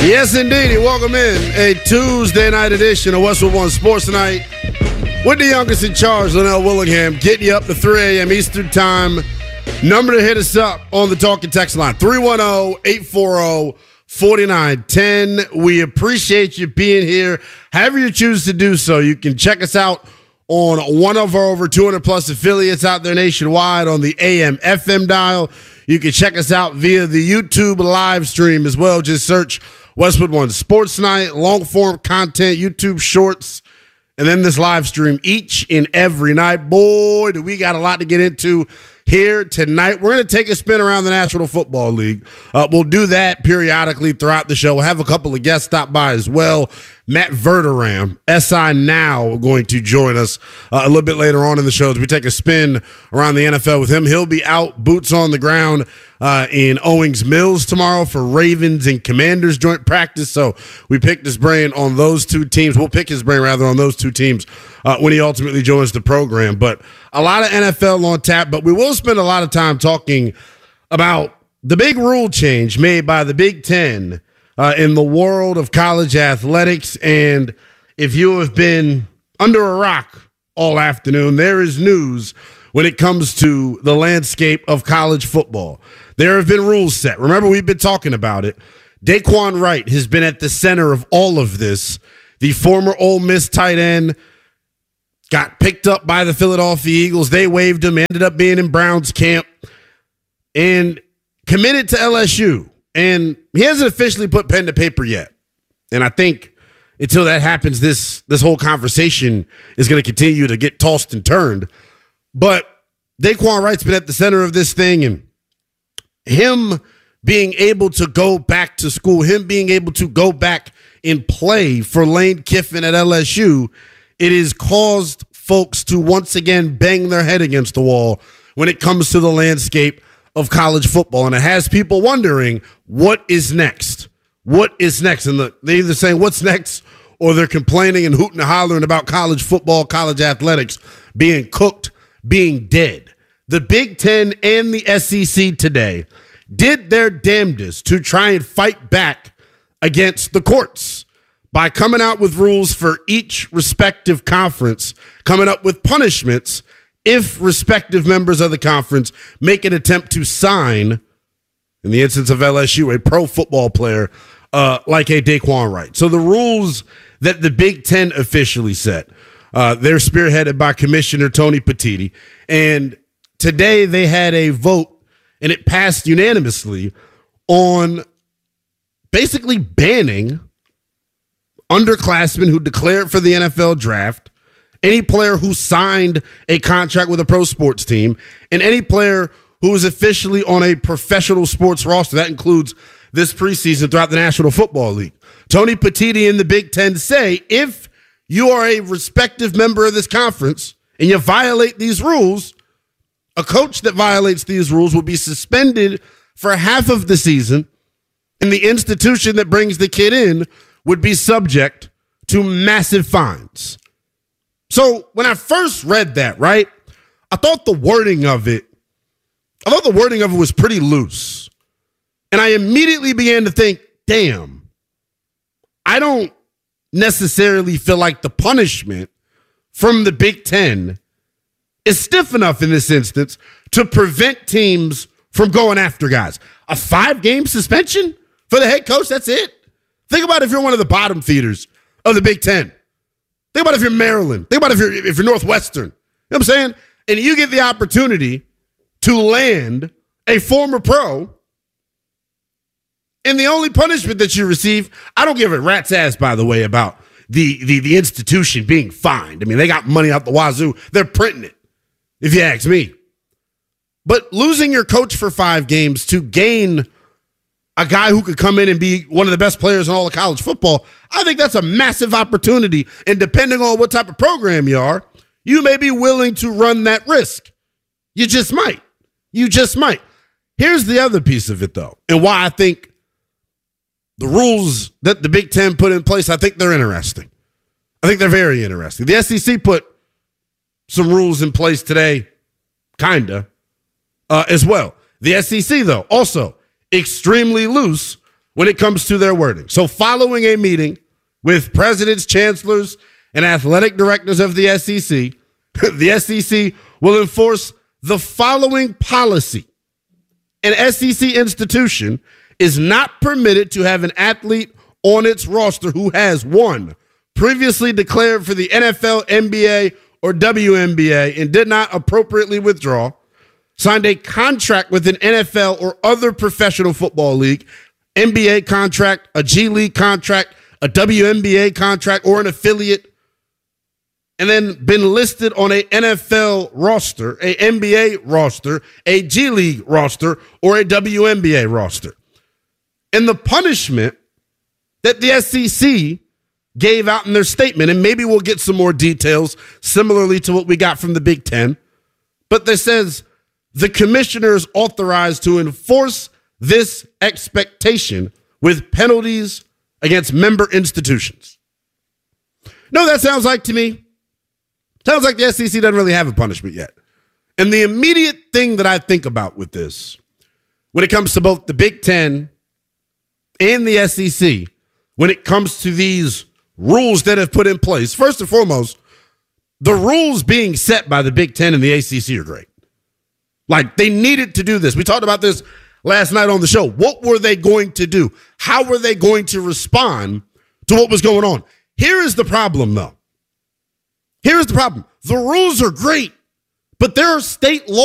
Yes, indeed. Welcome in a Tuesday night edition of Westwood One Sports Night with the youngest in charge, Linnell Willingham, getting you up to 3 a.m. Eastern Time. Number to hit us up on the talk and text line, 310-840-4910. We appreciate you being here. However you choose to do so, you can check us out on one of our over 200-plus affiliates out there nationwide on the AM/FM dial. You can check us out via the YouTube live stream as well. Just search Westwood One Sports Night, long-form content, YouTube Shorts, and then this live stream each and every night. Boy, do we got a lot to get into here tonight. We're going to take a spin around the National Football League. We'll do that periodically throughout the show. We'll have a couple of guests stop by as well. Matt Verderam, SI Now, going to join us a little bit later on in the show as we take a spin around the NFL with him. He'll be out, boots on the ground in Owings Mills tomorrow for Ravens and Commanders joint practice. So we picked his brain on those two teams. We'll pick his brain, rather, on those two teams when he ultimately joins the program. But a lot of NFL on tap, but we will spend a lot of time talking about the big rule change made by the Big Ten in the world of college athletics. And if you have been under a rock all afternoon, there is news when it comes to the landscape of college football. There have been rules set. Remember, we've been talking about it. Daquan Wright has been at the center of all of this. The former Ole Miss tight end got picked up by the Philadelphia Eagles. They waived him, ended up being in Brown's camp, and committed to LSU. And he hasn't officially put pen to paper yet. And I think until that happens, this whole conversation is going to continue to get tossed and turned. But Daquan Wright's been at the center of this thing, and him being able to go back to school, him being able to go back and play for Lane Kiffin at LSU, it has caused folks to once again bang their head against the wall when it comes to the landscape of college football. And it has people wondering, what is next? What is next? And they're either saying what's next, or they're complaining and hooting and hollering about college football, college athletics being cooked, being dead. The Big Ten and the SEC today did their damnedest to try and fight back against the courts by coming out with rules for each respective conference, coming up with punishments if respective members of the conference make an attempt to sign, in the instance of LSU, a pro football player like a Daquan Wright. So the rules that the Big Ten officially set, they're spearheaded by Commissioner Tony Petitti. And today they had a vote, and it passed unanimously on basically banning underclassmen who declared for the NFL draft, any player who signed a contract with a pro sports team, and any player who is officially on a professional sports roster. That includes this preseason throughout the National Football League. Tony Petitti and the Big Ten say, if you are a respective member of this conference and you violate these rules, a coach that violates these rules will be suspended for half of the season, and the institution that brings the kid in would be subject to massive fines. So when I first read that, right, I thought the wording of it was pretty loose. And I immediately began to think, damn, I don't necessarily feel like the punishment from the Big Ten is stiff enough in this instance to prevent teams from going after guys. A 5-game suspension for the head coach, that's it. Think about if you're one of the bottom feeders of the Big Ten. Think about if you're Maryland. Think about if you're Northwestern. You know what I'm saying? And you get the opportunity to land a former pro, and the only punishment that you receive, I don't give a rat's ass, by the way, about the institution being fined. I mean, they got money out the wazoo. They're printing it, if you ask me. But losing your coach for 5 games to gain a guy who could come in and be one of the best players in all of college football, I think that's a massive opportunity. And depending on what type of program you are, you may be willing to run that risk. You just might. You just might. Here's the other piece of it, though, and why I think the rules that the Big Ten put in place, I think they're interesting. I think they're very interesting. The SEC put some rules in place today, as well. The SEC, though, also extremely loose when it comes to their wording. So following a meeting with presidents, chancellors, and athletic directors of the SEC, the SEC will enforce the following policy. An SEC institution is not permitted to have an athlete on its roster who has, one, previously declared for the NFL, NBA, or WNBA and did not appropriately withdraw, signed a contract with an NFL or other professional football league, NBA contract, a G League contract, a WNBA contract, or an affiliate, and then been listed on a NFL roster, a NBA roster, a G League roster, or a WNBA roster. And the punishment that the SEC gave out in their statement, and maybe we'll get some more details similarly to what we got from the Big Ten, but that says the commissioner is authorized to enforce this expectation with penalties against member institutions. No, that sounds like to me, sounds like the SEC doesn't really have a punishment yet. And the immediate thing that I think about with this, when it comes to both the Big Ten and the SEC, when it comes to these rules that have put in place, first and foremost, the rules being set by the Big Ten and the ACC are great. Like, they needed to do this. We talked about this last night on the show. What were they going to do? How were they going to respond to what was going on? Here is the problem, though. Here is the problem. The rules are great, but there are state laws